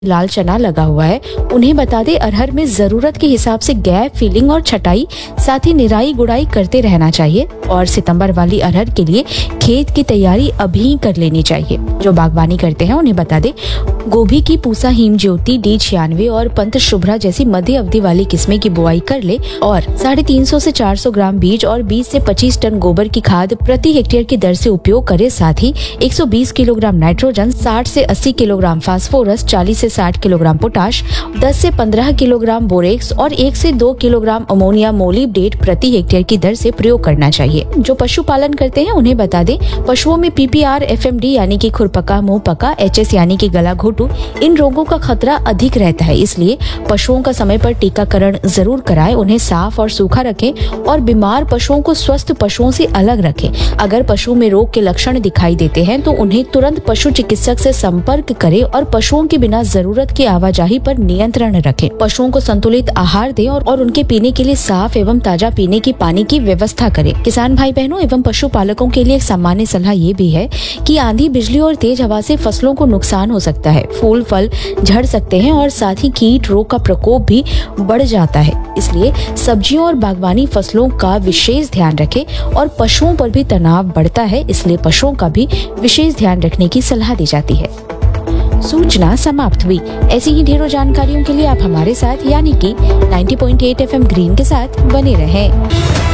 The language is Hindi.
लाल चना लगा हुआ है उन्हें बता दे अरहर में जरूरत के हिसाब से गैप फिलिंग और छटाई साथ ही निराई गुड़ाई करते रहना चाहिए। और सितंबर वाली अरहर के लिए खेत की तैयारी अभी कर लेनी चाहिए। जो बागवानी करते हैं उन्हें बता दे गोभी की पूसा हिम ज्योति D96 और पंत शुभ्रा जैसी मध्य अवधि वाली किस्में की बुआई कर ले और 350 से 400 ग्राम बीज और 20 से 25 टन गोबर की खाद प्रति हेक्टेयर की दर से उपयोग करे। साथ ही 120 किलोग्राम नाइट्रोजन, 60 से 80 किलोग्राम फास्फोरस, 40 से 60 किलोग्राम पोटाश, 10 से 15 किलोग्राम बोरेक्स और 1 से 2 किलोग्राम अमोनिया मोलिब्डेट प्रति हेक्टेयर की दर से प्रयोग करना चाहिए। जो पशुपालन करते हैं उन्हें बता दे पशुओं में PPR, FMD यानी कि खुरपका, मुंह पका, HS यानी कि गला घोटू, इन रोगों का खतरा अधिक रहता है। इसलिए पशुओं का समय पर टीकाकरण जरूर कराएं, उन्हें साफ और सूखा रखें और बीमार पशुओं को स्वस्थ पशुओं से अलग रखें। अगर पशु में रोग के लक्षण दिखाई देते हैं तो उन्हें तुरंत पशु चिकित्सक से संपर्क करें और पशुओं की बिना जरूरत की आवाजाही पर नियंत्रण रखें। पशुओं को संतुलित आहार दें और उनके पीने के लिए साफ एवं ताजा पीने की पानी की व्यवस्था करें। किसान भाई बहनों एवं पशुपालकों के लिए एक सामान्य सलाह ये भी है कि आंधी, बिजली और तेज हवा से फसलों को नुकसान हो सकता है। फूल फल झड़ सकते हैं और साथ ही कीट रोग का प्रकोप भी बढ़ जाता है। इसलिए सब्जियों और बागवानी फसलों का विशेष ध्यान रखें और पशुओं पर भी तनाव बढ़ता है, इसलिए पशुओं का भी विशेष ध्यान रखने की सलाह दी जाती है। सूचना समाप्त हुई। ऐसी ही ढेरों जानकारियों के लिए आप हमारे साथ यानी कि 90.8 FM ग्रीन के साथ बने रहें।